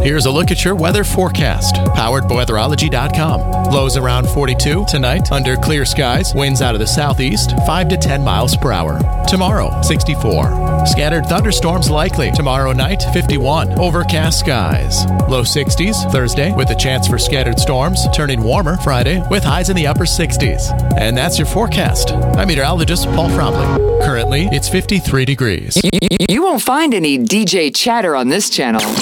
Here's a look at your weather forecast, powered by weatherology.com. Lows around 42 tonight, under clear skies, winds out of the southeast, 5 to 10 miles per hour. Tomorrow, 64. Scattered thunderstorms likely. Tomorrow night, 51. Overcast skies. Low 60s Thursday, with a chance for scattered storms, turning warmer Friday with highs in the upper 60s. And that's your forecast. I'm meteorologist Paul Frobley. Currently, it's 53 degrees. You won't find any DJ chatter on this channel.